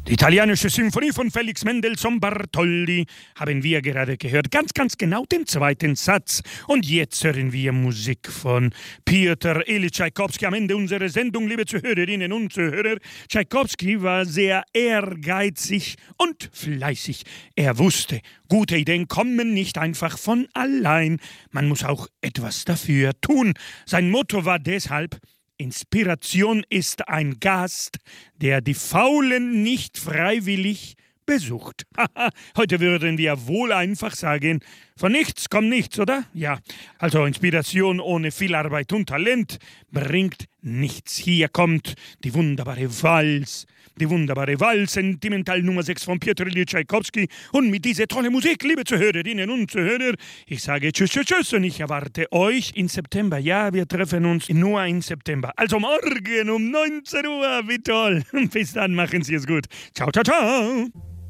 Die italienische Symphonie von Felix Mendelssohn Bartholdy haben wir gerade gehört. Ganz genau den zweiten Satz. Und jetzt hören wir Musik von Piotr Ilyich Tschaikowski am Ende unserer Sendung, liebe Zuhörerinnen und Zuhörer. Tschaikowski war sehr ehrgeizig und fleißig. Er wusste, gute Ideen kommen nicht einfach von allein. Man muss auch etwas dafür tun. Sein Motto war deshalb: Inspiration ist ein Gast, der die Faulen nicht freiwillig besucht. Heute würden wir wohl einfach sagen, von nichts kommt nichts, oder? Ja, also Inspiration ohne viel Arbeit und Talent bringt nichts. Hier kommt die wunderbare Walz, Sentimental Nummer 6 von Piotr Ilyich Tschaikowski. Und mit dieser tollen Musik, liebe Zuhörerinnen und Zuhörer, ich sage tschüss und ich erwarte euch im September. Ja, wir treffen uns nur im September. Also morgen um 19 Uhr, wie toll. Bis dann, machen Sie es gut. Ciao.